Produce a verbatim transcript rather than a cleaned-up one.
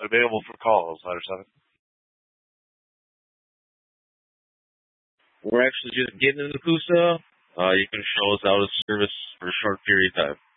available for calls, Ladder seven. We're actually just getting into Coosa. Uh, you can show us out of service for a short period of time.